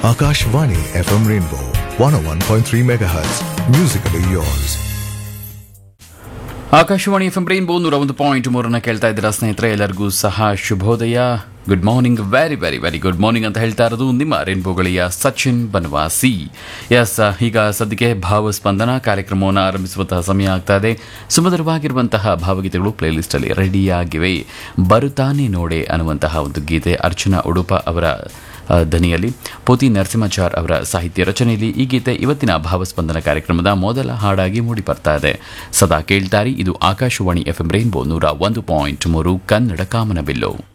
Akashvani FM Rainbow 101.3 MHz. Musically yours. Akashvani F M rainbow 101.3 ಕೇಳ್ತಾ ಇದ್ದೀರಾ ಸ್ನೇಹಿತರೆ. ಎಲ್ಲರಿಗೂ ಸಹ ಶುಭೋದಯ, good morning, very very very good morning ಅಂತ ಹೇಳ್ತಾ ಇರೋದು ನಿಮ್ಮ ರೈನ್ಬೋಗಳಿಯ ಸಚಿನ್ ಬನವಾಸಿ. ಎಸ್, ಈಗ ಸದ್ಯಕ್ಕೆ ಭಾವಸ್ಪಂದನ ಕಾರ್ಯಕ್ರಮವನ್ನು ಆರಂಭಿಸುವಂತಹ ಸಮಯ ಆಗ್ತಾ ಇದೆ. ಸುಮಧುರವಾಗಿರುವಂತಹ ಭಾವಗೀತೆಗಳು ಪ್ಲೇಲಿಸ್ಟಲ್ಲಿ ರೆಡಿಯಾಗಿವೆ. ಬರುತ್ತಾನೆ ನೋಡೆ ಅನ್ನುವಂತಹ ಒಂದು ಗೀತೆ ಅರ್ಚನಾ ಉಡುಪ ಅವರ ದನಿಯಲ್ಲಿ, ಪೋತಿ ನರಸಿಂಹಾಚಾರ್ ಅವರ ಸಾಹಿತ್ಯ ರಚನೆಯಲ್ಲಿ ಈ ಗೀತೆ ಇವತ್ತಿನ ಭಾವಸ್ಪಂದನ ಕಾರ್ಯಕ್ರಮದ ಮೊದಲ ಹಾಡಾಗಿ ಮೂಡಿ ಬರ್ತಾ ಇದೆ. ಸದಾ ಕೇಳ್ತಾರಿ, ಇದು Akashvani F M rainbow 101.3 Kannada ಕಾಮನಬಿಲ್ಲು.